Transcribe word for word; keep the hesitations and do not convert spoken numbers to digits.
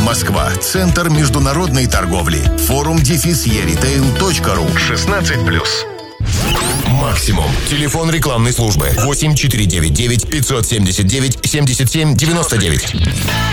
Москва. Центр международной торговли. Форум дефис еритейл точка ру. шестнадцать плюс. Максимум. Телефон рекламной службы. восемь четыре девять девять пятьсот семьдесят девять семьдесят семь девяносто девять.